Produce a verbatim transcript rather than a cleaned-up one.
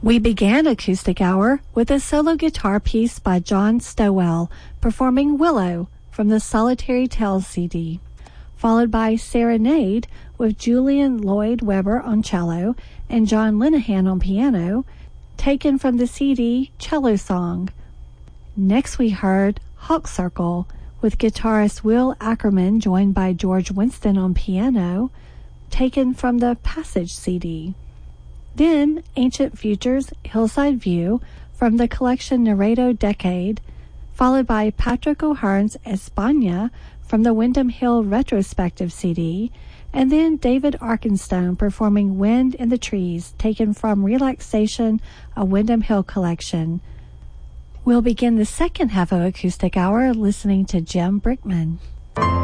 We began Acoustic Hour with a solo guitar piece by John Stowell performing Willow from the Solitary Tales C D, followed by Serenade with Julian Lloyd Webber on cello and John Linehan on piano, taken from the C D Cello Song. Next we heard Hawk Circle with guitarist Will Ackerman joined by George Winston on piano, taken from the Passage C D. Then Ancient Futures Hillside View from the collection Narrado Decade, followed by Patrick O'Hearn's España from the Windham Hill Retrospective C D, and then David Arkenstone performing Wind in the Trees, taken from Relaxation, a Windham Hill collection. We'll begin the second half of Acoustic Hour listening to Jim Brickman.